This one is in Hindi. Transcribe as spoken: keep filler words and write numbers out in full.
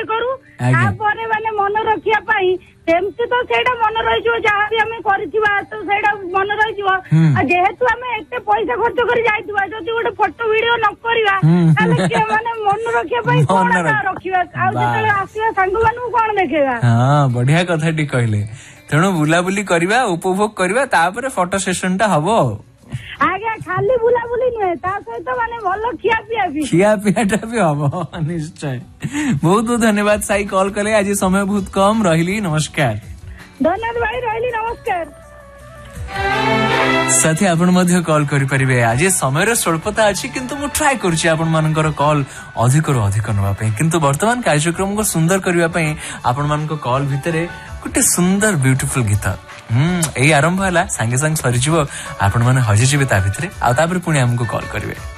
एंजॉय करू तापर माने मन रखिया पाई सेमती तो सेटा मन रही जहाँ भी आम कर मन रही जेहेतु आम एत पैसा खर्च कर जाइवा जदि गोटे फोटो वीडियो न करवा माने मन रखिया कौन रखा आसवा सांग मानू कौन देखेगा। हाँ बढ़िया कथा टी कहले तेणु बुलाबुली करवा उपभोग करवा तापर फोटो सेशन टा हबो। आज्ञा खाली बुलाबुली नुहे ता सहित माने भल खिया पिया भी खिया पियाटा भी हबो निश्चय। बहुत बहुत धन्यवाद साई कॉल कले आज समय बहुत कम रही नमस्कार। धन्यवाद भाई रही नमस्कार। साथी आपण मध्य कॉल करि परिबे आज समय स्वल्पता अछि किंतु मु ट्राई करछि आपण मानकर कॉल अधिक रु अधिक नवा पे किंतु वर्तमान कार्यक्रम को सुंदर करबा पे आपण मानक कॉल भितरे गोटे सुंदर ब्यूटीफुल गीत हम्म एई आरंभ हला संगे संग सरी जिवो आपण माने हजि जिवे ता भितरे आ तापर पुणी हमको कॉल करिवे।